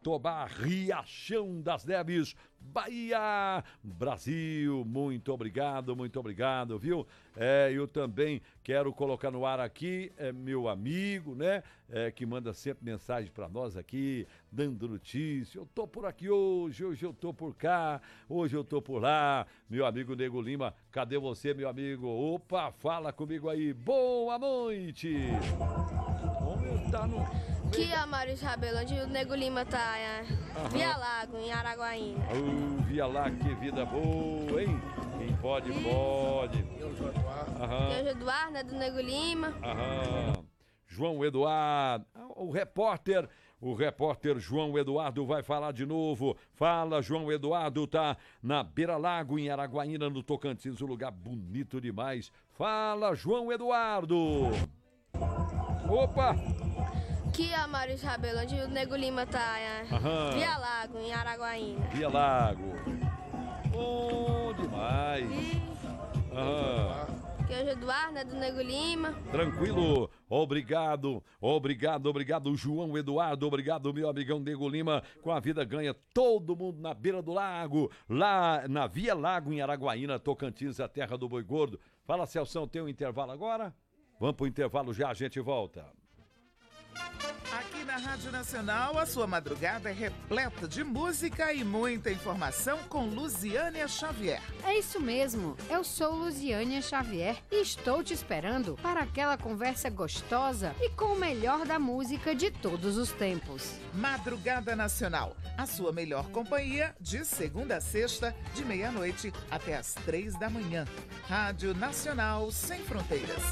Jatobá, Riachão das Neves, Bahia, Brasil. Muito obrigado, viu? Eu também quero colocar no ar aqui, meu amigo, né? Que manda sempre mensagem para nós aqui, dando notícia. Eu tô por aqui hoje eu tô por cá, hoje eu tô por lá. Meu amigo Nego Lima, cadê você, meu amigo? Opa, fala comigo aí. Boa noite. Como tá no... Aqui é a Maurício Rabelo, onde o Nego Lima tá, Via Lago, em Araguaína. Via Lago, que vida boa, hein? Quem pode, pode. Eu, João Eduardo, né, do Nego Lima. João Eduardo, o repórter João Eduardo vai falar de novo. Fala, João Eduardo, tá na Beira Lago, em Araguaína, no Tocantins, um lugar bonito demais. Fala, João Eduardo. Opa! Aqui é a Maurício Rabelo, onde o Nego Lima tá, Via Lago, em Araguaína. Via Lago. Bom demais. Aqui é o Eduardo, né, do Nego Lima. Tranquilo. Obrigado, João Eduardo. Obrigado, meu amigão Nego Lima. Com a vida ganha todo mundo na beira do lago, lá na Via Lago, em Araguaína, Tocantins, a terra do boi gordo. Fala, Celção, tem um intervalo agora? Vamos pro intervalo já, a gente volta. Aqui na Rádio Nacional, a sua madrugada é repleta de música e muita informação com Luziânia Xavier. É isso mesmo, eu sou Luziânia Xavier e estou te esperando para aquela conversa gostosa e com o melhor da música de todos os tempos. Madrugada Nacional, a sua melhor companhia de segunda a sexta, de meia-noite até às 3 da manhã. Rádio Nacional Sem Fronteiras.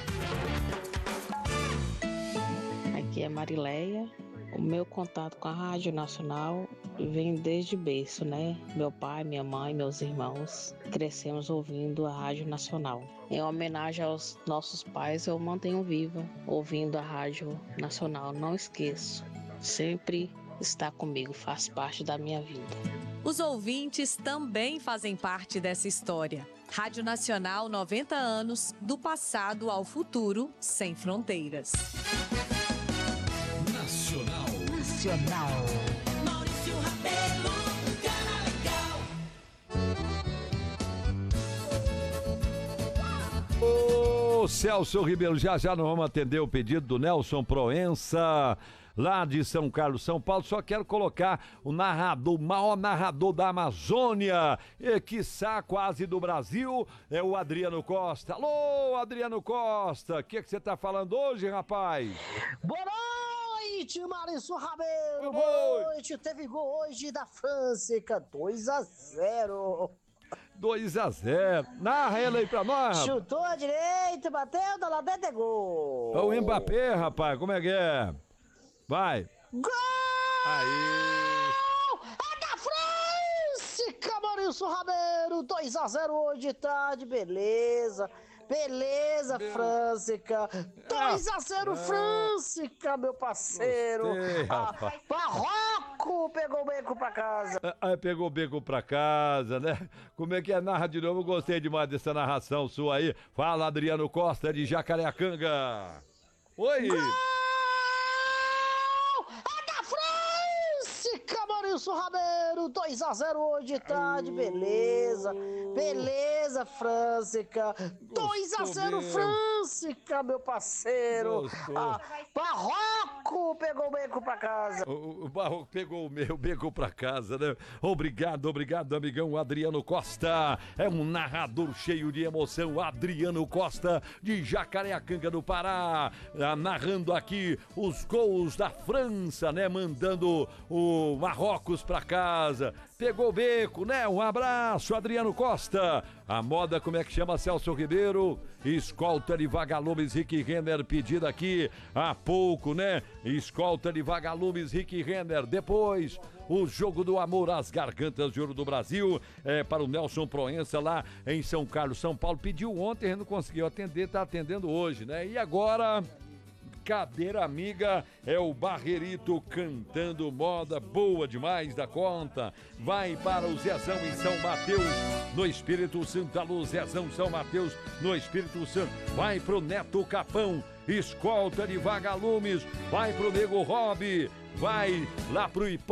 Aqui é Marileia. O meu contato com a Rádio Nacional vem desde berço, né? Meu pai, minha mãe, meus irmãos crescemos ouvindo a Rádio Nacional. Em homenagem aos nossos pais, eu mantenho viva ouvindo a Rádio Nacional. Não esqueço, sempre está comigo, faz parte da minha vida. Os ouvintes também fazem parte dessa história. Rádio Nacional, 90 anos, do passado ao futuro, sem fronteiras. Nacional. Maurício Rabelo, Cana Legal. Ô, Celso Ribeiro, já nós vamos atender o pedido do Nelson Proença, lá de São Carlos, São Paulo. Só quero colocar o maior narrador da Amazônia, e quiçá quase do Brasil, é o Adriano Costa. Alô, Adriano Costa, o que você tá falando hoje, rapaz? Boa noite, Maurício Rabelo. Boa noite. Teve gol hoje da França, 2-0. 2-0. Narra ele aí pra nós. Chutou à direita, bateu, da lá dentro é gol. O Mbappé, rapaz, como é que é? Vai. Gol! Aí. É da França, Maurício Rabelo. 2-0 hoje de tarde, beleza. Beleza, Frânsica. 2-0, Frânsica, meu parceiro. Gostei, Barroco pegou o beco pra casa. Pegou o beco pra casa, né? Como é que é? Narra de novo. Gostei demais dessa narração sua aí. Fala, Adriano Costa, de Jacareacanga. Oi! Gol! É da França, Maurício Rabelo. 2-0 hoje de tarde, beleza. Beleza, Frânsica. 2-0, Frânsica, meu parceiro. Barroco pegou o beco pra casa. O Barroco pegou o meu beco pra casa, né? Obrigado, amigão Adriano Costa. É um narrador cheio de emoção. Adriano Costa, de Jacareacanga, do Pará. Narrando aqui os gols da França, né? Mandando o Marrocos pra casa. Pegou o beco, né? Um abraço, Adriano Costa. A moda, como é que chama, Celso Ribeiro? Escolta de vagalumes Rick Renner, pedida aqui há pouco, né? Escolta de vagalumes Rick Renner. Depois, o jogo do amor às gargantas de ouro do Brasil, para o Nelson Proença lá em São Carlos, São Paulo. Pediu ontem, não conseguiu atender, tá atendendo hoje, né? E agora, cadeira amiga, é o Barrerito cantando moda boa demais da conta. Vai para o Zezão em São Mateus, no Espírito Santo. Alô, Zezão, São Mateus, no Espírito Santo. Vai pro Neto Capão, escolta de vagalumes. Vai pro Nego Rob, vai lá pro Ipó.